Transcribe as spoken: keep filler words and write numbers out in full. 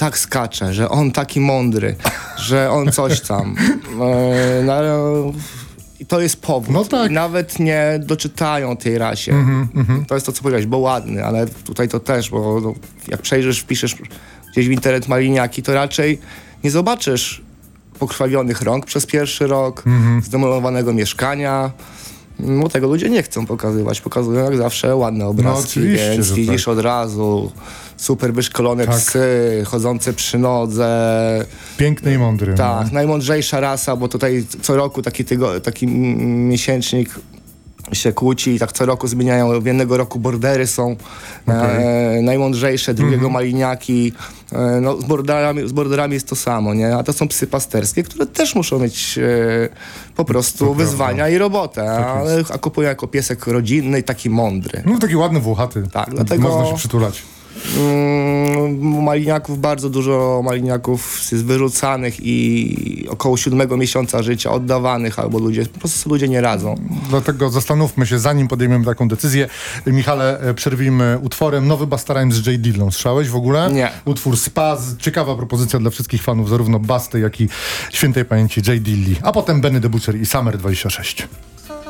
tak skacze, że on taki mądry, że on coś tam. E, no, I to jest powód. No tak. I nawet nie doczytają tej rasie. Mm-hmm, mm-hmm. To jest to, co powiedziałeś, bo ładny, ale tutaj to też, bo no, jak przejrzysz, wpiszesz gdzieś w internet maliniaki, to raczej nie zobaczysz pokrwawionych rąk przez pierwszy rok, mm-hmm. zdemolowanego mieszkania. No tego ludzie nie chcą pokazywać. Pokazują jak zawsze ładne obrazki, no, więc widzisz tak. od razu super wyszkolone tak. psy, chodzące przy nodze. Piękny i mądry. Tak, no. najmądrzejsza rasa, bo tutaj co roku taki, tygo, taki miesięcznik się kłóci i tak co roku zmieniają. W jednego roku bordery są okay. e, najmądrzejsze, drugiego mm-hmm. maliniaki. E, no, z, borderami, z borderami jest to samo, nie? A to są psy pasterskie, które też muszą mieć e, po prostu to wyzwania prawda. I robotę. Tak ale, a kupują jako piesek rodzinny i taki mądry. No taki ładny, włochaty. Tak, dlatego można się przytulać. Mm, maliniaków, bardzo dużo maliniaków jest wyrzucanych i około siódmego miesiąca życia oddawanych, albo ludzie, po prostu ludzie nie radzą. Dlatego zastanówmy się, zanim podejmiemy taką decyzję. Michale, przerwijmy utworem Nowy Busta Rhymes z J Dillą. Słyszałeś w ogóle? Nie. Utwór Spaz. Ciekawa propozycja dla wszystkich fanów zarówno Busty, jak i świętej pamięci J Dilli. A potem Benny the Butcher i Summer dwadzieścia sześć.